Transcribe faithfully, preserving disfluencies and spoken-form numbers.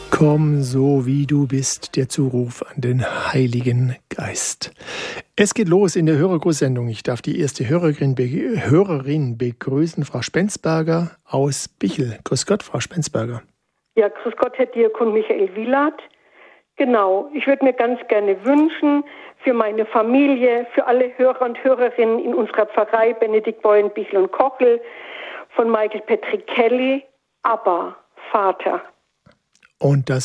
Komm so wie du bist, der Zuruf an den Heiligen Geist. Es geht los in der Hörergrußsendung. Ich darf die erste Hörerin, be- Hörerin begrüßen, Frau Spenzberger aus Bichl. Grüß Gott, Frau Spenzberger. Ja, grüß Gott, Herr Diakon Michael Wielert. Genau, ich würde mir ganz gerne wünschen, für meine Familie, für alle Hörer und Hörerinnen in unserer Pfarrei Benedikt Boyen, Bichl und Kochel, von Michael Patrick Kelly, Abba, Vater. Und das